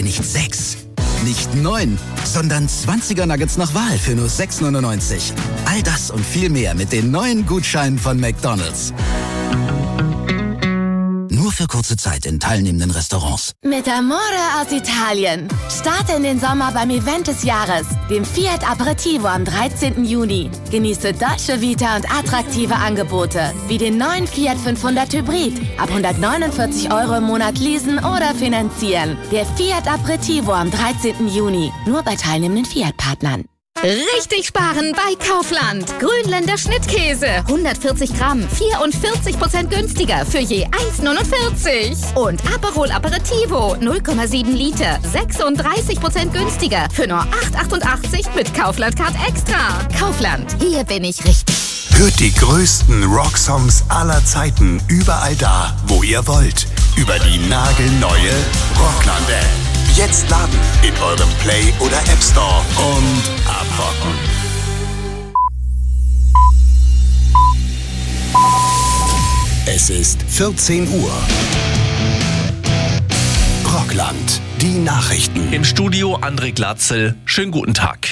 nicht 6, nicht 9, sondern 20er Nuggets nach Wahl für nur 6,99. All das und viel mehr mit den neuen Gutscheinen von McDonald's. Nur für kurze Zeit in teilnehmenden Restaurants. Mit Amore aus Italien. Starte in den Sommer beim Event des Jahres, dem Fiat Aperitivo am 13. Juni. Genieße Dolce Vita und attraktive Angebote, wie den neuen Fiat 500 Hybrid. Ab 149 € im Monat leasen oder finanzieren. Der Fiat Aperitivo am 13. Juni. Nur bei teilnehmenden Fiat-Partnern. Richtig sparen bei Kaufland. Grünländer Schnittkäse. 140 Gramm, 44% günstiger für je 1,49. Und Aperol Aperitivo, 0,7 Liter, 36% günstiger für nur 8,88 mit Kaufland Card Extra. Kaufland, hier bin ich richtig. Hört die größten Rocksongs aller Zeiten überall da, wo ihr wollt. Über die nagelneue Rockland-App. Jetzt laden in eurem Play- oder App Store und abrocken. Es ist 14 Uhr. Rockland, die Nachrichten. Im Studio André Glatzel. Schönen guten Tag.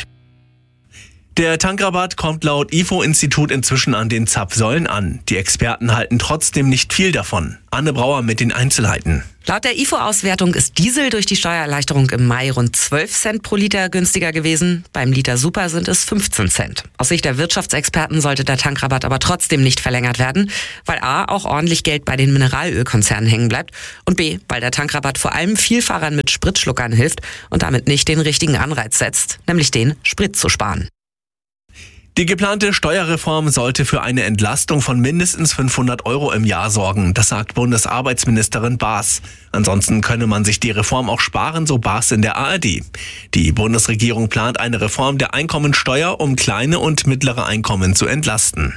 Der Tankrabatt kommt laut IFO-Institut inzwischen an den Zapfsäulen an. Die Experten halten trotzdem nicht viel davon. Anne Brauer mit den Einzelheiten. Laut der IFO-Auswertung ist Diesel durch die Steuererleichterung im Mai rund 12 Cent pro Liter günstiger gewesen. Beim Liter Super sind es 15 Cent. Aus Sicht der Wirtschaftsexperten sollte der Tankrabatt aber trotzdem nicht verlängert werden, weil A, auch ordentlich Geld bei den Mineralölkonzernen hängen bleibt und B, weil der Tankrabatt vor allem Vielfahrern mit Spritschluckern hilft und damit nicht den richtigen Anreiz setzt, nämlich den, Sprit zu sparen. Die geplante Steuerreform sollte für eine Entlastung von mindestens 500 € im Jahr sorgen, das sagt Bundesarbeitsministerin Baas. Ansonsten könne man sich die Reform auch sparen, so Baas in der ARD. Die Bundesregierung plant eine Reform der Einkommensteuer, um kleine und mittlere Einkommen zu entlasten.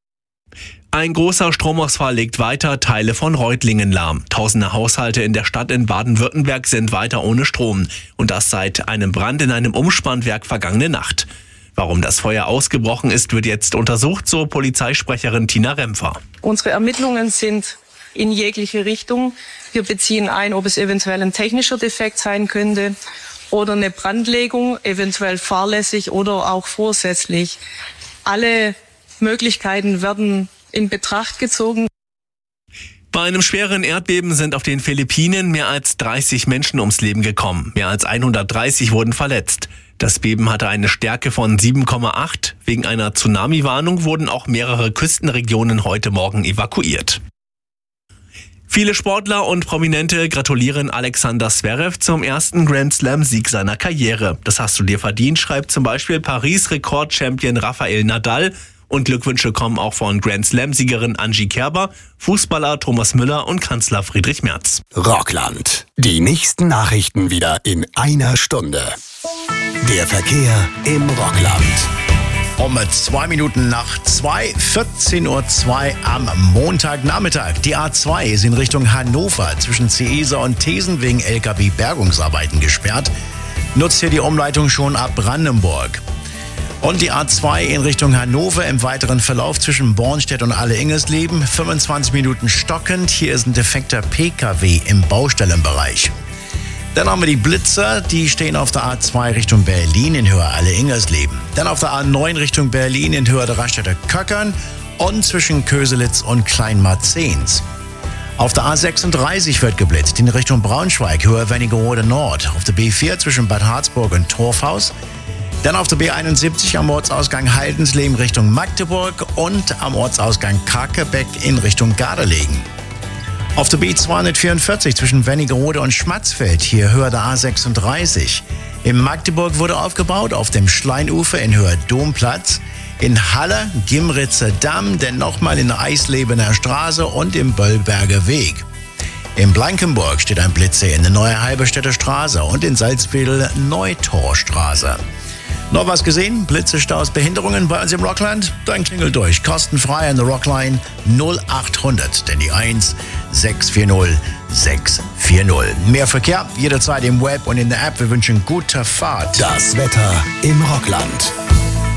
Ein großer Stromausfall legt weiter Teile von Reutlingen lahm. Tausende Haushalte in der Stadt in Baden-Württemberg sind weiter ohne Strom. Und das seit einem Brand in einem Umspannwerk vergangene Nacht. Warum das Feuer ausgebrochen ist, wird jetzt untersucht, so Polizeisprecherin Tina Rempfer. Unsere Ermittlungen sind in jegliche Richtung. Wir beziehen ein, ob es eventuell ein technischer Defekt sein könnte oder eine Brandlegung, eventuell fahrlässig oder auch vorsätzlich. Alle Möglichkeiten werden in Betracht gezogen. Bei einem schweren Erdbeben sind auf den Philippinen mehr als 30 Menschen ums Leben gekommen. Mehr als 130 wurden verletzt. Das Beben hatte eine Stärke von 7,8. Wegen einer Tsunami-Warnung wurden auch mehrere Küstenregionen heute Morgen evakuiert. Viele Sportler und Prominente gratulieren Alexander Zverev zum ersten Grand-Slam-Sieg seiner Karriere. Das hast du dir verdient, schreibt zum Beispiel Paris-Rekord-Champion Rafael Nadal. Und Glückwünsche kommen auch von Grand-Slam-Siegerin Angie Kerber, Fußballer Thomas Müller und Kanzler Friedrich Merz. Rockland. Die nächsten Nachrichten wieder in einer Stunde. Der Verkehr im Rockland. Um 2 Minuten nach 2, 14:02 Uhr am Montagnachmittag. Die A2 ist in Richtung Hannover zwischen Ciesa und Thesen wegen LKW-Bergungsarbeiten gesperrt. Nutzt hier die Umleitung schon ab Brandenburg. Und die A2 in Richtung Hannover im weiteren Verlauf zwischen Bornstedt und Alle-Ingersleben. 25 Minuten stockend. Hier ist ein defekter PKW im Baustellenbereich. Dann haben wir die Blitzer, die stehen auf der A2 Richtung Berlin in Höhe Alle-Ingersleben. Dann auf der A9 Richtung Berlin in Höhe der Raststätte Köckern und zwischen Köselitz und Kleinmarzens. Auf der A36 wird geblitzt in Richtung Braunschweig, Höhe Wernigerode Nord. Auf der B4 zwischen Bad Harzburg und Torfhaus. Dann auf der B71 am Ortsausgang Haldensleben Richtung Magdeburg und am Ortsausgang Karkebeck in Richtung Gardelegen. Auf der B244 zwischen Wernigerode und Schmatzfeld, hier Höhe der A36. In Magdeburg wurde aufgebaut, auf dem Schleinufer in Höhe Domplatz. In Halle, Gimritzer Damm, dann nochmal in der Eislebener Straße und im Böllberger Weg. In Blankenburg steht ein Blitzer in der Neue Halberstädter Straße und in Salzwedel Neutorstraße. Noch was gesehen? Blitzestaus, Behinderungen bei uns im Rockland? Dann klingelt durch. Kostenfrei an der Rockline 0800, denn die 1 640 640. Mehr Verkehr jederzeit im Web und in der App. Wir wünschen gute Fahrt. Das Wetter im Rockland.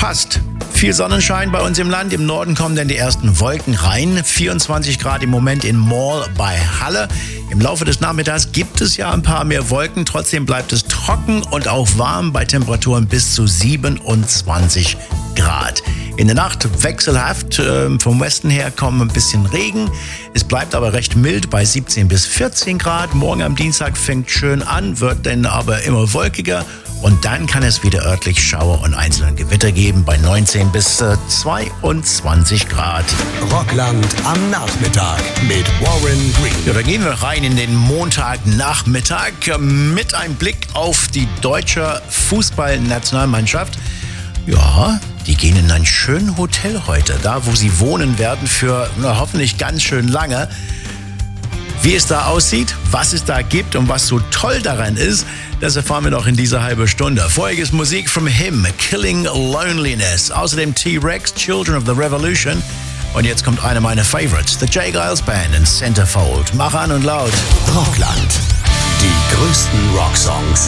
passt. Viel Sonnenschein bei uns im Land. Im Norden kommen dann die ersten Wolken rein. 24 Grad im Moment in Mall bei Halle. Im Laufe des Nachmittags gibt es ja ein paar mehr Wolken. Trotzdem bleibt es trocken und auch warm bei Temperaturen bis zu 27 Grad. In der Nacht wechselhaft. Vom Westen her kommt ein bisschen Regen. Es bleibt aber recht mild bei 17 bis 14 Grad. Morgen am Dienstag fängt schön an, wird dann aber immer wolkiger. Und dann kann es wieder örtlich Schauer und einzelne Gewitter geben bei 19 bis 22 Grad. Rockland am Nachmittag mit Warren Green. Ja, da gehen wir rein in den Montagnachmittag mit einem Blick auf die deutsche Fußballnationalmannschaft. Ja, die gehen in ein schönes Hotel heute, da wo sie wohnen werden für hoffentlich ganz schön lange. Wie es da aussieht, was es da gibt und was so toll daran ist, das erfahren wir noch in dieser halben Stunde. Vorher ist Musik from Him, Killing Loneliness. Außerdem T-Rex, Children of the Revolution. Und jetzt kommt einer meiner Favorites, The J. Giles Band in Centerfold. Mach an und laut. Rockland. Die größten Rocksongs.